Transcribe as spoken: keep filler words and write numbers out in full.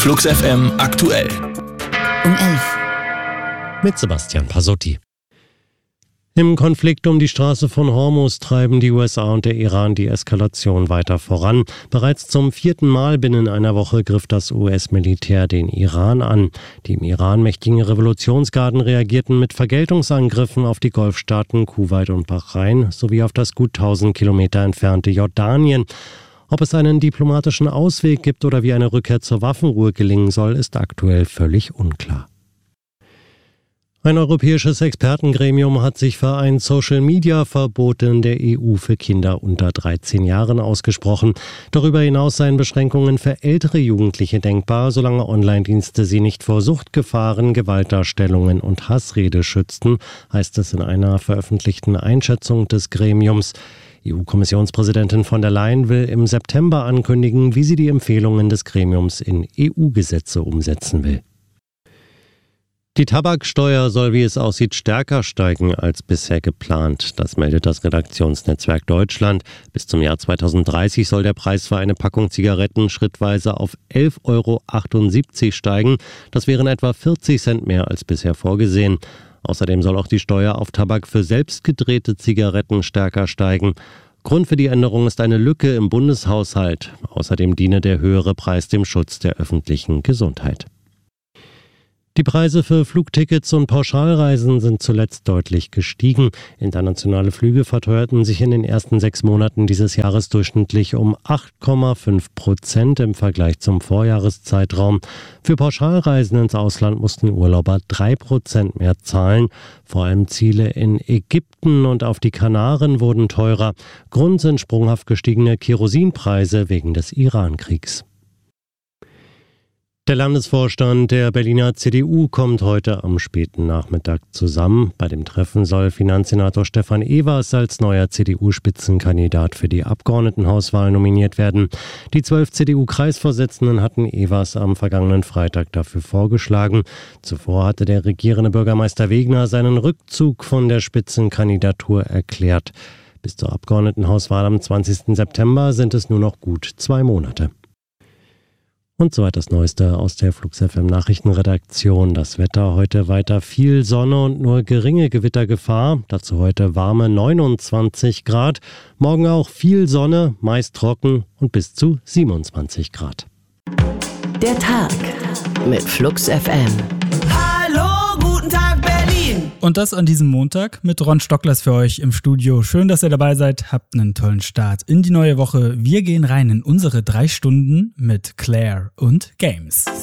Flux F M aktuell. Um elf. Mit Sebastian Pasotti. Im Konflikt um die Straße von Hormuz treiben die U S A und der Iran die Eskalation weiter voran. Bereits zum vierten Mal binnen einer Woche griff das U S-Militär den Iran an. Die im Iran mächtigen Revolutionsgarden reagierten mit Vergeltungsangriffen auf die Golfstaaten Kuwait und Bahrain sowie auf das gut tausend Kilometer entfernte Jordanien. Ob es einen diplomatischen Ausweg gibt oder wie eine Rückkehr zur Waffenruhe gelingen soll, ist aktuell völlig unklar. Ein europäisches Expertengremium hat sich für ein Social-Media-Verbot in der E U für Kinder unter dreizehn Jahren ausgesprochen. Darüber hinaus seien Beschränkungen für ältere Jugendliche denkbar, solange Online-Dienste sie nicht vor Suchtgefahren, Gewaltdarstellungen und Hassrede schützten, heißt es in einer veröffentlichten Einschätzung des Gremiums. E U-Kommissionspräsidentin von der Leyen will im September ankündigen, wie sie die Empfehlungen des Gremiums in E U-Gesetze umsetzen will. Die Tabaksteuer soll, wie es aussieht, stärker steigen als bisher geplant. Das meldet das Redaktionsnetzwerk Deutschland. Bis zum Jahr zweitausenddreißig soll der Preis für eine Packung Zigaretten schrittweise auf elf Euro achtundsiebzig steigen. Das wären etwa vierzig Cent mehr als bisher vorgesehen. Außerdem soll auch die Steuer auf Tabak für selbstgedrehte Zigaretten stärker steigen. Grund für die Änderung ist eine Lücke im Bundeshaushalt. Außerdem diene der höhere Preis dem Schutz der öffentlichen Gesundheit. Die Preise für Flugtickets und Pauschalreisen sind zuletzt deutlich gestiegen. Internationale Flüge verteuerten sich in den ersten sechs Monaten dieses Jahres durchschnittlich um acht Komma fünf Prozent im Vergleich zum Vorjahreszeitraum. Für Pauschalreisen ins Ausland mussten Urlauber drei Prozent mehr zahlen. Vor allem Ziele in Ägypten und auf die Kanaren wurden teurer. Grund sind sprunghaft gestiegene Kerosinpreise wegen des Iran-Kriegs. Der Landesvorstand der Berliner C D U kommt heute am späten Nachmittag zusammen. Bei dem Treffen soll Finanzsenator Stefan Evers als neuer C D U-Spitzenkandidat für die Abgeordnetenhauswahl nominiert werden. Die zwölf C D U-Kreisvorsitzenden hatten Evers am vergangenen Freitag dafür vorgeschlagen. Zuvor hatte der regierende Bürgermeister Wegner seinen Rückzug von der Spitzenkandidatur erklärt. Bis zur Abgeordnetenhauswahl am zwanzigsten September sind es nur noch gut zwei Monate. Und soweit das Neueste aus der Flux F M Nachrichtenredaktion. Das Wetter heute weiter viel Sonne und nur geringe Gewittergefahr. Dazu heute warme neunundzwanzig Grad. Morgen auch viel Sonne, meist trocken und bis zu siebenundzwanzig Grad. Der Tag mit Flux F M. Hallo, guten Tag Berlin! Und das an diesem Montag mit Ron Stocklers für euch im Studio. Schön, dass ihr dabei seid. Habt einen tollen Start in die neue Woche. Wir gehen rein in unsere drei Stunden mit Claire und Games.